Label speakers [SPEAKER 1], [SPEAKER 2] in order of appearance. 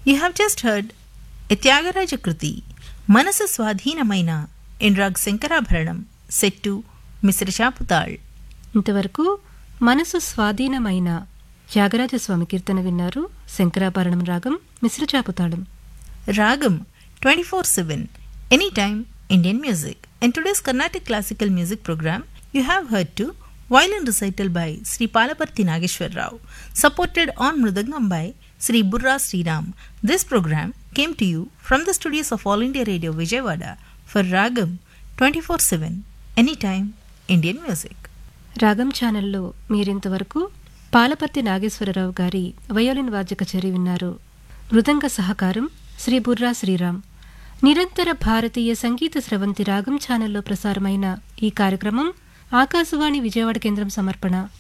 [SPEAKER 1] You have just heard a Tyagaraja Kruti, Manasu Swadheenamaina in Rag Sankarabharanam, set to Mr. Chaputal.
[SPEAKER 2] ఇంతవరకు మనసు స్వాధీనమైన త్యాగరాజస్వామి కీర్తన విన్నారు. శంకరాభరణం రాగం మిశ్ర చాపుతాళం.
[SPEAKER 1] Ragam 24/7, anytime Indian music. In today's Carnatic Classical Music program, you have heard to violin recital by Sri Palaparthi Nageshwar Rao, supported on Mridangam by Sri Burra Sriram. This program came to you from the studios of All India Radio Vijayawada for Ragam 24/7, anytime Indian music.
[SPEAKER 2] రాగం ఛానల్లో మీరింతవరకు పాలపర్తి నాగేశ్వరరావు గారి violin వాద్య కచేరీ విన్నారు. మృదంగ సహకారం శ్రీ బుర్రా శ్రీరామ్. నిరంతర భారతీయ సంగీత స్రవంతి రాగం ఛానల్లో ప్రసారమైన ఈ కార్యక్రమం ఆకాశవాణి విజయవాడ కేంద్రం సమర్పణ.